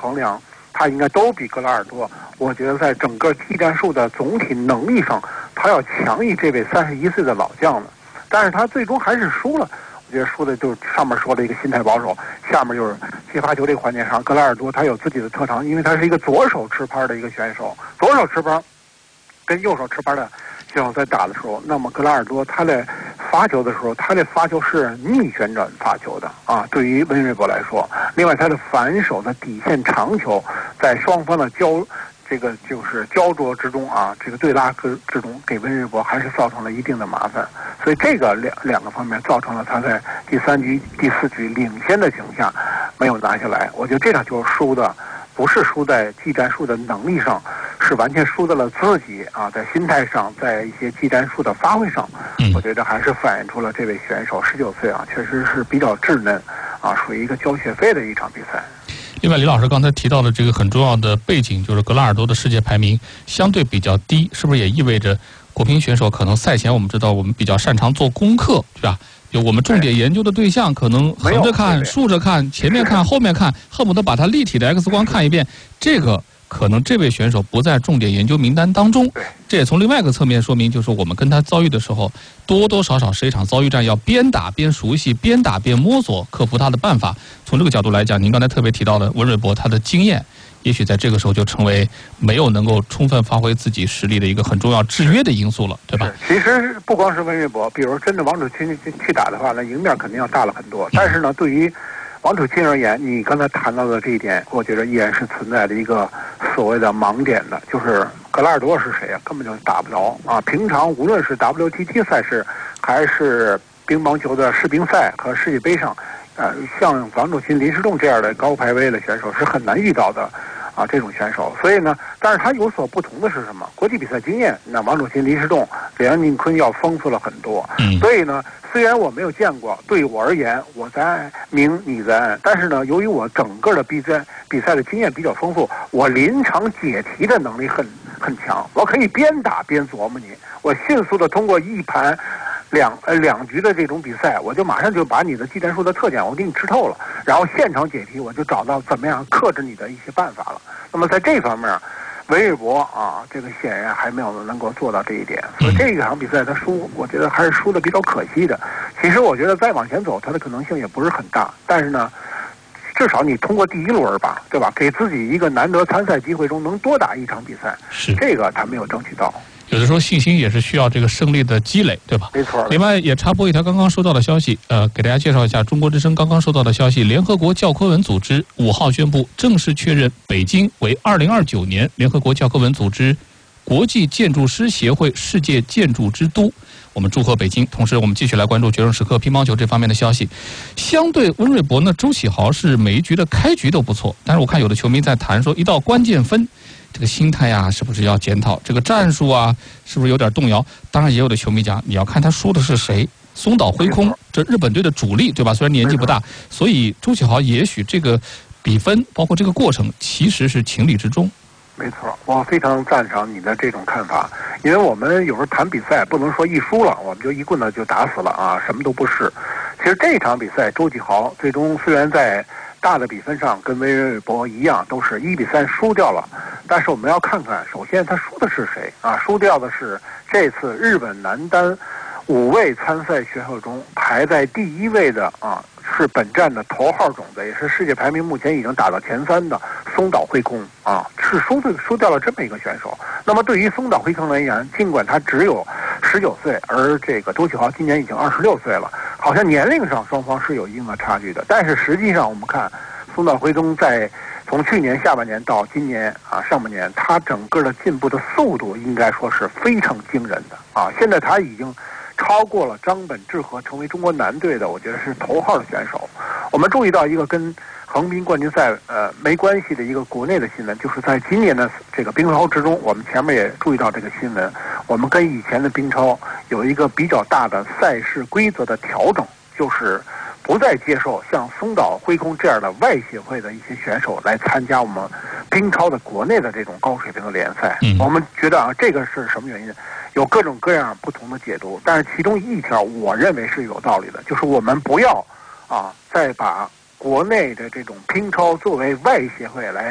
衡量，他应该都比格拉尔多，我觉得在整个技战术的总体能力上，他要强于这位31岁的老将呢。但是他最终还是输了。我觉得输的就是上面说的一个心态保守，下面就是接发球这个环节上，格拉尔多他有自己的特长，因为他是一个左手持拍的一个选手，左手持拍跟右手持拍的选手在打的时候，那么格拉尔多他在发球的时候，他的发球是逆旋转发球的啊。对于温瑞博来说，另外他的反手的底线长球，在双方的这个就是焦灼之中啊，这个对拉之中，给温瑞博还是造成了一定的麻烦。所以这个两个方面造成了他在第3局、第4局领先的情况下没有拿下来。我觉得这场球输的不是输在技战术的能力上，是完全输在了自己啊，在心态上，在一些技战术的发挥上。我觉得还是反映出了这位选手19岁啊，确实是比较稚嫩啊，属于一个交学费的一场比赛。 另外，李老师刚才提到的这个很重要的背景，就是格拉尔多的世界排名相对比较低，是不是也意味着国乒选手可能赛前我们知道我们比较擅长做功课，对吧？就我们重点研究的对象可能横着看、竖着看、前面看、后面看，恨不得把它立体的 X 光看一遍。这个可能这位选手不在重点研究名单当中。这也从另外一个侧面说明，就是我们跟他遭遇的时候，多多少少是一场遭遇战，要边打边熟悉，边打边摸索，克服他的办法。从这个角度来讲，您刚才特别提到的温瑞博，他的经验也许在这个时候就成为没有能够充分发挥自己实力的一个很重要制约的因素了，对吧？ 其实不光是温瑞博，比如真的王楚钦去打的话，那赢面肯定要大了很多。但是呢，对于王楚钦而言，你刚才谈到的这一点，我觉得依然是存在的一个所谓的盲点的，就是格拉尔多是谁啊？根本就打不着啊！平常无论是 WTT 赛事，还是乒乓球的世乒赛和世界杯上，像王楚钦、林诗栋这样的高排位的选手是很难遇到的啊，这种选手。所以呢，但是他有所不同的是什么？国际比赛经验，那王楚钦、林诗栋、李安宁坤要丰富了很多。所以呢，虽然我没有见过，对我而言，我在明，你在暗，但是呢，由于我整个的比赛的经验比较丰富，我临场解题的能力很强，我可以边打边琢磨你，我迅速的通过一盘两局的这种比赛，我就马上就把你的技战术的特点我给你吃透了，然后现场解题，我就找到怎么样克制你的一些办法了。那么在这方面，温瑞博啊，这个显然还没有能够做到这一点，所以这一场比赛他输，我觉得还是输的比较可惜的。其实我觉得再往前走，他的可能性也不是很大，但是呢，至少你通过第一轮吧，对吧？给自己一个难得参赛机会中能多打一场比赛，这个他没有争取到。 有的时候信心也是需要这个胜利的积累，对吧？ 没错。 另外也插播一条刚刚收到的消息，给大家介绍一下中国之声刚刚收到的消息：联合国教科文组织5号宣布正式确认北京为2029年联合国教科文组织国际建筑师协会世界建筑之都。我们祝贺北京，同时我们继续来关注决胜时刻乒乓球这方面的消息。相对温瑞博呢，周启豪是每一局的开局都不错，但是我看有的球迷在谈说，一到关键分，这个心态啊，是不是要检讨？这个战术啊，是不是有点动摇？当然，也有的球迷讲，你要看他输的是谁。松岛辉空，这日本队的主力，对吧？虽然年纪不大，所以周启豪也许这个比分，包括这个过程，其实是情理之中。 没错，我非常赞成你的这种看法，因为我们有时候谈比赛，不能说一输了我们就一棍子就打死了啊，什么都不是。其实这场比赛，周启豪最终虽然在大的比分上跟温瑞博一样，都是1比3输掉了，但是我们要看看，首先他输的是谁啊？输掉的是这次日本男单5位参赛选手中排在第1位的啊，是本站的头号种子，也是世界排名目前已经打到前3的松岛辉空啊，是输掉了这么一个选手。那么对于松岛辉空而言，尽管他只有19岁，而这个周启豪今年已经26岁了，好像年龄上双方是有一定的差距的。但是实际上我们看松岛辉空从去年下半年到今年啊上半年，他整个的进步的速度应该说是非常惊人的啊！现在他已经超过了张本智和，成为中国男队的我觉得是头号的选手。我们注意到一个跟横滨冠军赛没关系的一个国内的新闻，就是在今年的这个冰超之中，我们前面也注意到这个新闻，我们跟以前的冰超有一个比较大的赛事规则的调整，就是不再接受像松岛辉空这样的外协会的一些选手来参加我们冰超的国内的这种高水平的联赛。我们觉得啊，这个是什么原因？有各种各样不同的解读，但是其中一条我认为是有道理的，就是我们不要再把国内的这种乒超作为外协会来